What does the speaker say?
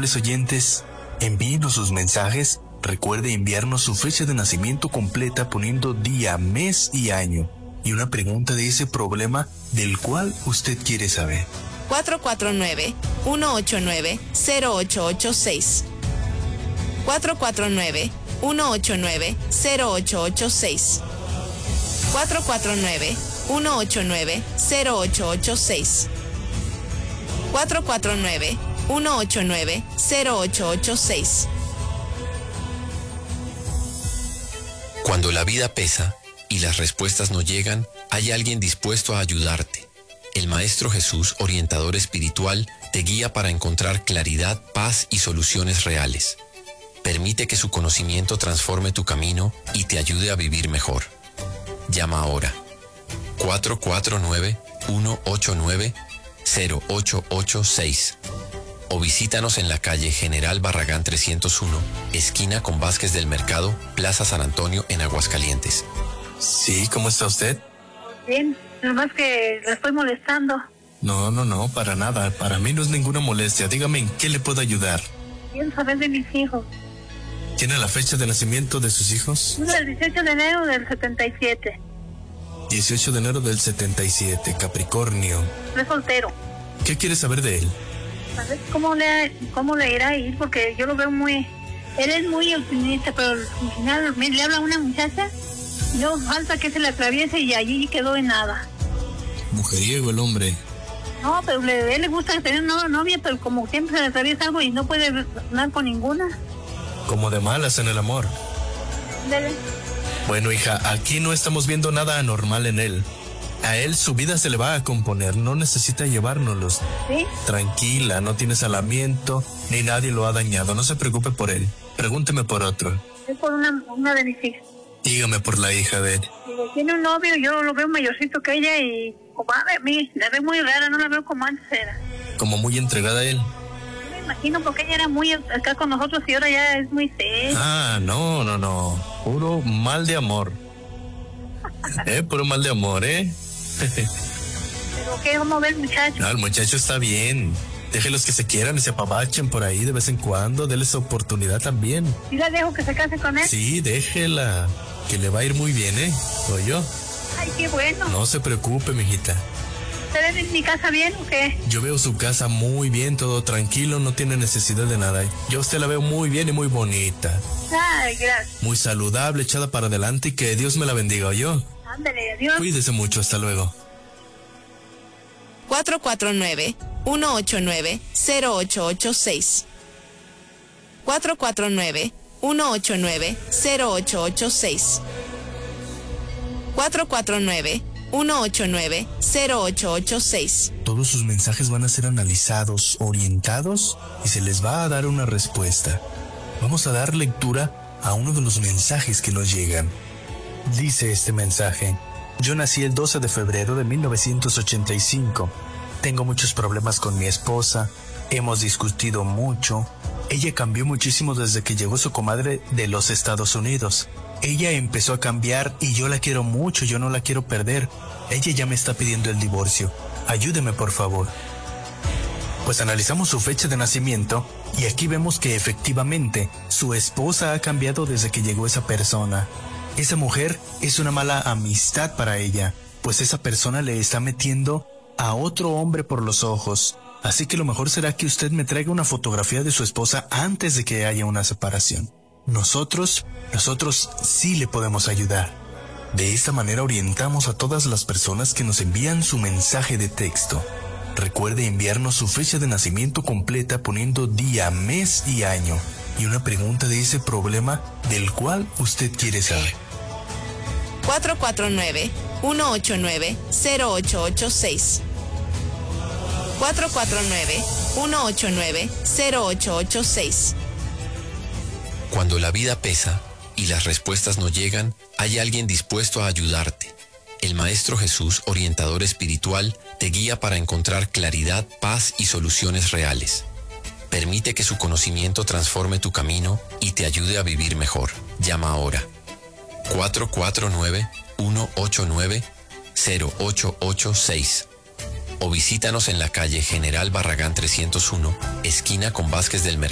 amables oyentes, envíenos sus mensajes. Recuerde enviarnos su fecha de nacimiento completa poniendo día, mes y año. Y una pregunta de ese problema del cual usted quiere saber. 449-189-0886. 449-189-0886. 449-189-0886. 449-189-0886. Cuando la vida pesa y las respuestas no llegan, hay alguien dispuesto a ayudarte. El Maestro Jesús, orientador espiritual, te guía para encontrar claridad, paz y soluciones reales. Permite que su conocimiento transforme tu camino y te ayude a vivir mejor. Llama ahora. 449-189-0886. O visítanos en la calle General Barragán 301, esquina con Vázquez del Mercado, Plaza San Antonio, en Aguascalientes. Sí, ¿cómo está usted? Bien, nomás que la estoy molestando. No, para nada. Para mí no es ninguna molestia. Dígame, ¿en qué le puedo ayudar? Quiero saber de mis hijos. ¿Tiene la fecha de nacimiento de sus hijos? Uno el 18 de enero del 77. 18 de enero del 77, Capricornio. Es soltero. ¿Qué quiere saber de él? A ver cómo le irá a ir, porque yo lo veo muy... Él es muy optimista, pero al final le habla a una muchacha, y luego falta que se le atraviese y allí quedó en nada. Mujeriego el hombre. No, pero a él le gusta tener novia, pero como siempre se le atraviesa algo y no puede hablar con ninguna. Como de malas en el amor. Dele. Bueno, hija, aquí no estamos viendo nada anormal en él. A él su vida se le va a componer, no necesita llevárnoslos. ¿Sí? Tranquila, no tiene salamiento, ni nadie lo ha dañado, no se preocupe por él. Pregúnteme por otro. Es por una de mis hijas. Dígame por la hija de él. Tiene un novio, yo lo veo mayorcito que ella y como a mí, la veo muy rara, no la veo como antes era. Como muy entregada a él. Me imagino porque ella era muy acá con nosotros y ahora ya es muy seria. Ah, no. Puro mal de amor. Puro mal de amor, ¿Pero qué? ¿Cómo ve el muchacho? No, el muchacho está bien. Déjelos que se quieran y se apapachen por ahí de vez en cuando. Déles oportunidad también. ¿Sí la dejo que se case con él? Sí, déjela. Que le va a ir muy bien, ¿Soy yo? Ay, qué bueno. No se preocupe, mijita. ¿Usted ve mi casa bien o qué? Yo veo su casa muy bien, todo tranquilo, no tiene necesidad de nada. Yo a usted la veo muy bien y muy bonita. Ay, gracias. Muy saludable, echada para adelante y que Dios me la bendiga, ¿oyó? Ándale, adiós. Cuídese mucho, hasta luego. 449-189-0886. 449-189-0886. 449-189-0886. Todos sus mensajes van a ser analizados, orientados y se les va a dar una respuesta. Vamos a dar lectura a uno de los mensajes que nos llegan. Dice este mensaje: yo nací el 12 de febrero de 1985. Tengo muchos problemas con mi esposa. Hemos discutido mucho. Ella cambió muchísimo desde que llegó su comadre de los Estados Unidos. Ella empezó a cambiar y yo la quiero mucho, yo no la quiero perder. Ella ya me está pidiendo el divorcio. Ayúdeme, por favor. Pues analizamos su fecha de nacimiento y aquí vemos que efectivamente su esposa ha cambiado desde que llegó esa persona. Esa mujer es una mala amistad para ella, pues esa persona le está metiendo a otro hombre por los ojos. Así que lo mejor será que usted me traiga una fotografía de su esposa antes de que haya una separación. Nosotros sí le podemos ayudar. De esta manera orientamos a todas las personas que nos envían su mensaje de texto. Recuerde enviarnos su fecha de nacimiento completa poniendo día, mes y año. Y una pregunta de ese problema del cual usted quiere saber. 449-189-0886. 449-189-0886. Cuando la vida pesa y las respuestas no llegan, hay alguien dispuesto a ayudarte. El Maestro Jesús, orientador espiritual, te guía para encontrar claridad, paz y soluciones reales. Permite que su conocimiento transforme tu camino y te ayude a vivir mejor. Llama ahora. 449-189-0886. O visítanos en la calle General Barragán 301, esquina con Vázquez del Mercado.